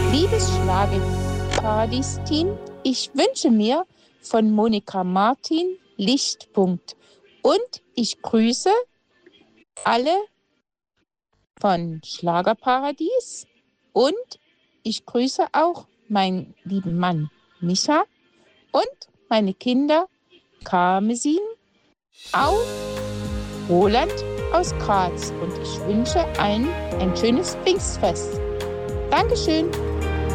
Liebes Schlagerparadies-Team, ich wünsche mir von Monika Martin Lichtpunkt. Und ich grüße alle von Schlagerparadies und ich grüße auch meinen lieben Mann Micha und meine Kinder Karmesin aus Roland aus Graz. Und ich wünsche ein schönes Pfingstfest. Dankeschön.